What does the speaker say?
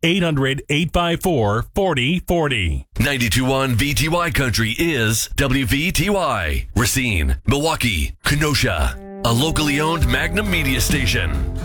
800-854-4040. 92.1 VTY Country is WVTY. Racine, Milwaukee, Kenosha. A locally owned Magnum media station.